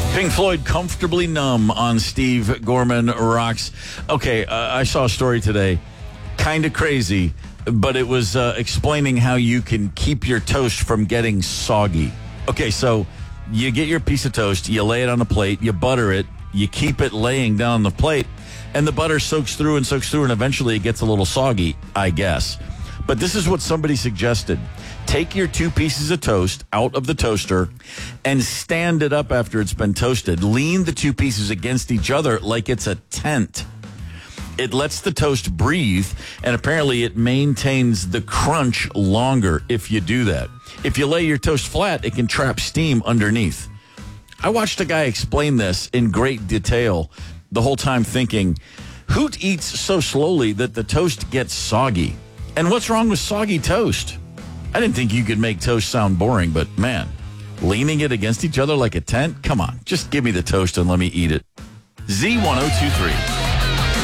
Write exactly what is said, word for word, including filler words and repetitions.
Pink Floyd, Comfortably Numb on Steve Gorman Rocks. Okay, uh, I saw a story today, kind of crazy, but it was uh, explaining how you can keep your toast from getting soggy. Okay, so you get your piece of toast, you lay it on a plate, you butter it, you keep it laying down on the plate, and the butter soaks through and soaks through, and eventually it gets a little soggy, I guess. But this is what somebody suggested. Take your two pieces of toast out of the toaster and stand it up after it's been toasted. Lean the two pieces against each other like it's a tent. It lets the toast breathe, and apparently it maintains the crunch longer if you do that. If you lay your toast flat, it can trap steam underneath. I watched a guy explain this in great detail, the whole time thinking, who eats so slowly that the toast gets soggy? And what's wrong with soggy toast? I didn't think you could make toast sound boring, but man, leaning it against each other like a tent? Come on, just give me the toast and let me eat it. Z ten twenty-three.